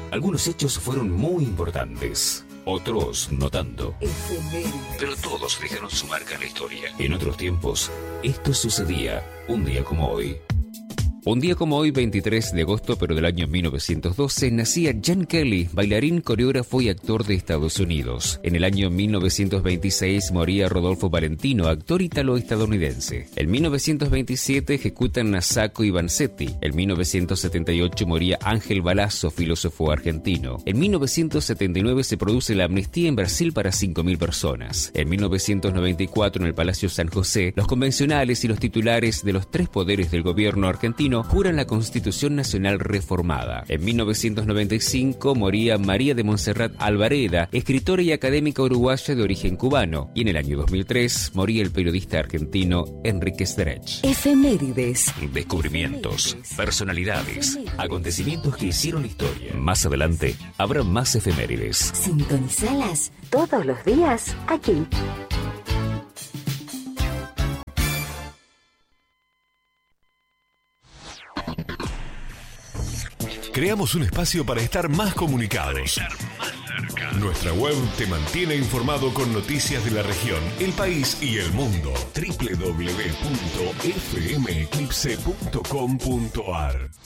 Algunos hechos fueron muy importantes, otros no tanto. Pero todos dejaron su marca en la historia. En otros tiempos, esto sucedía un día como hoy. Un día como hoy, 23 de agosto, pero del año 1912, nacía Gene Kelly, bailarín, coreógrafo y actor de Estados Unidos. En el año 1926 moría Rodolfo Valentino, actor italo-estadounidense. En 1927 ejecutan a Sacco y Vanzetti. En 1978 moría Ángel Balazzo, filósofo argentino. En 1979 se produce la amnistía en Brasil para 5.000 personas. En 1994, en el Palacio San José, los convencionales y los titulares de los tres poderes del gobierno argentino juran la Constitución Nacional reformada. En 1995 moría María de Montserrat Alvareda, escritora y académica uruguaya de origen cubano. Y en el año 2003 moría el periodista argentino Enrique Sterech. Efemérides. Descubrimientos, personalidades, acontecimientos que hicieron historia. Más adelante habrá más efemérides. Sintonizalas todos los días aquí. Creamos un espacio para estar más comunicados. Nuestra web te mantiene informado con noticias de la región, el país y el mundo. www.fmeclipse.com.ar